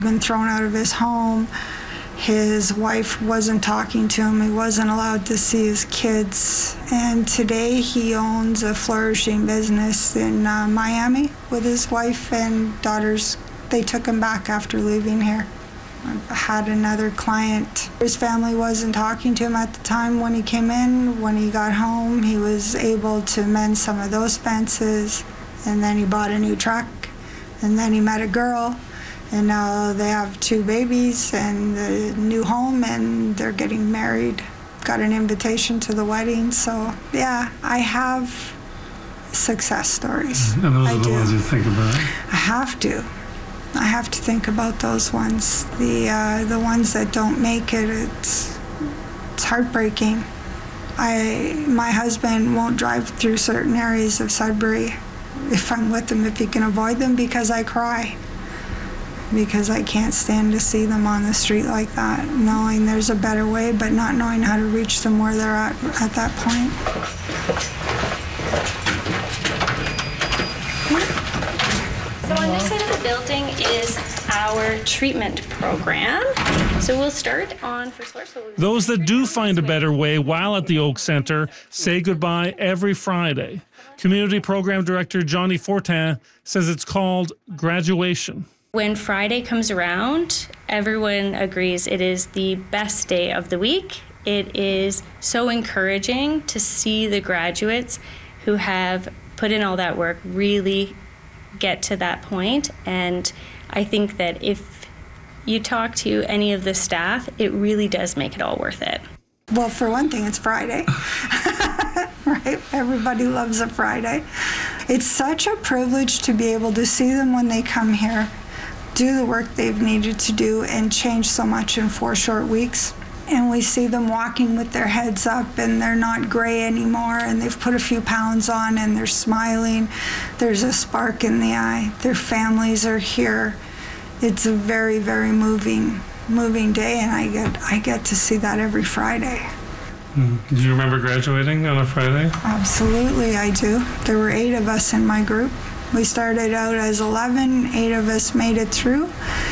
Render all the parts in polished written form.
Been thrown out of his home. His wife wasn't talking to him. He wasn't allowed to see his kids. And today he owns a flourishing business in Miami with his wife and daughters. They took him back after leaving here. I had another client. His family wasn't talking to him at the time when he came in. When he got home, he was able to mend some of those fences. And then he bought a new truck. And then he met a girl. And now they have 2 babies and a new home, and they're getting married. Got an invitation to the wedding. So, yeah, I have success stories. And those are the ones you think about? I have to. I have to think about those ones. The ones that don't make it, it's heartbreaking. My husband won't drive through certain areas of Sudbury if I'm with him, if he can avoid them, because I cry. Because I can't stand to see them on the street like that, knowing there's a better way, but not knowing how to reach them where they're at that point. So on this side of the building is our treatment program. So we'll start on first floor. Those that do find a better way while at the Oak Centre say goodbye every Friday. Community Program Director Johnny Fortin says it's called graduation. When Friday comes around, everyone agrees it is the best day of the week. It is so encouraging to see the graduates who have put in all that work really get to that point. And I think that if you talk to any of the staff, it really does make it all worth it. Well, for one thing, it's Friday, right? Everybody loves a Friday. It's such a privilege to be able to see them when they come here, do the work they've needed to do, and change so much in 4 short weeks. And we see them walking with their heads up, and they're not gray anymore, and they've put a few pounds on, and they're smiling. There's a spark in the eye. Their families are here. It's a very, very moving day, and I get to see that every Friday. Do you remember graduating on a Friday? Absolutely, I do. There were 8 of us in my group. We started out as 11, 8 of us made it through.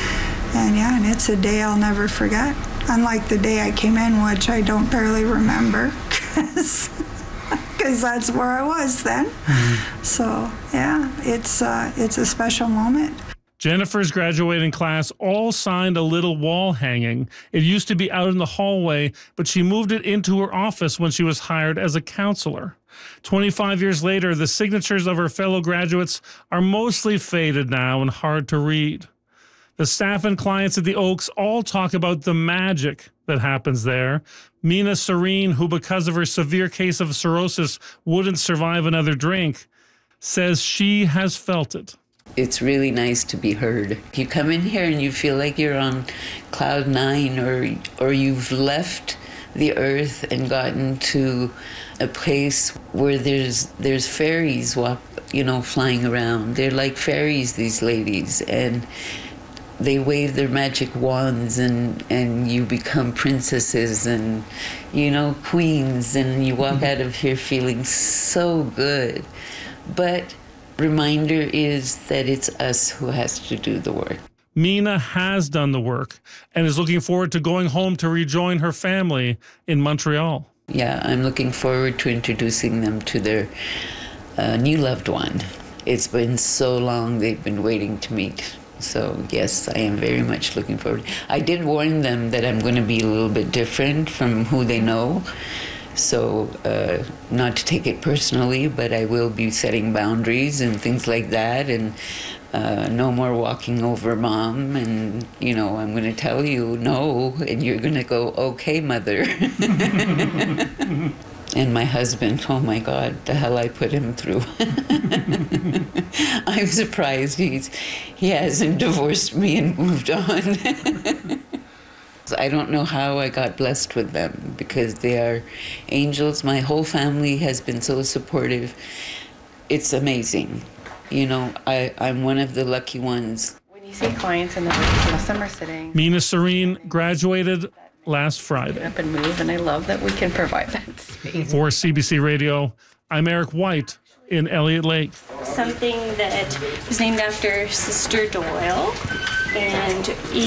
And it's a day I'll never forget. Unlike the day I came in, which I don't barely remember, because that's where I was then. Mm-hmm. So, yeah, it's a special moment. Jennifer's graduating class all signed a little wall hanging. It used to be out in the hallway, but she moved it into her office when she was hired as a counselor. 25 years later, the signatures of her fellow graduates are mostly faded now and hard to read. The staff and clients at the Oaks all talk about the magic that happens there. Mina Serene, who because of her severe case of cirrhosis wouldn't survive another drink, says she has felt it. It's really nice to be heard. You come in here and you feel like you're on cloud 9, or you've left the earth and gotten to a place where there's fairies flying around. They're like fairies, these ladies, and they wave their magic wands, and you become princesses and queens, and you walk out of here feeling so good. But reminder is that it's us who has to do the work. Mina has done the work and is looking forward to going home to rejoin her family in Montreal. Yeah, I'm looking forward to introducing them to their new loved one. It's been so long they've been waiting to meet. So yes, I am very much looking forward. I did warn them that I'm going to be a little bit different from who they know. So not to take it personally, but I will be setting boundaries and things like that, and no more walking over mom, and I'm going to tell you no, and you're going to go, okay, mother. And my husband, oh my God, the hell I put him through. I'm surprised he hasn't divorced me and moved on. I don't know how I got blessed with them, because they are angels. My whole family has been so supportive. It's amazing. I'm one of the lucky ones. When you see clients in the summer sitting. Mina Serene graduated last Friday. Up and move, and I love that we can provide that space. For CBC Radio, I'm Eric White in Elliott Lake. Something that was named after Sister Doyle, and